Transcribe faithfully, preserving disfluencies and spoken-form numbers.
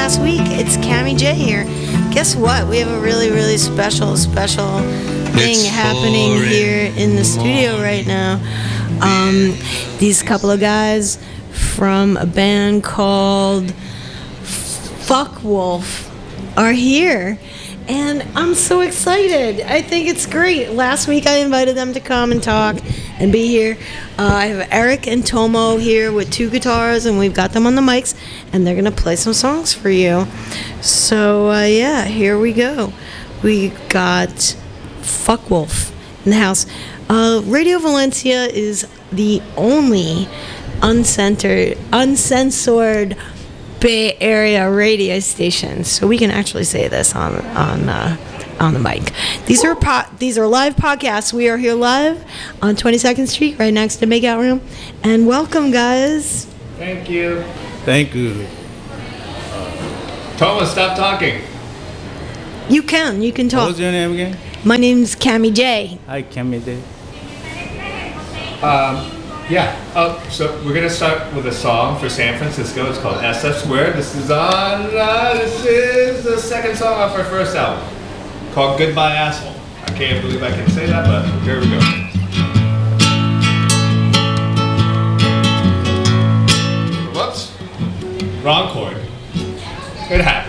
last week. It's Cammy J here. Guess what? We have a really, really special, special thing it's happening here in the studio right now. Um, these couple of guys from a band called Fuck Wolf are here. And I'm so excited. I think it's great. Last week I invited them to come and talk and be here. Uh, I have Eric and Tomo here with two guitars, and we've got them on the mics, and they're going to play some songs for you. So, uh, yeah, here we go. We got Fuck Wolf in the house. Uh, Radio Valencia is the only uncensored, uncensored Bay Area radio stations, so we can actually say this on on uh, on the mic. These are po- these are live podcasts. We are here live on twenty-second Street, right next to Makeout Room, and welcome, guys. Thank you. Thank you. Uh, Thomas, stop talking. You can, you can talk. What's your name again? My name's Cammy J. Hi, Cammy J. Um. Yeah, uh, so we're going to start with a song for San Francisco. It's called S F Squared. This is on, uh, this is the second song off our first album, called Goodbye Asshole. I can't believe I can say that, but here we go. Whoops. Wrong chord. It happens.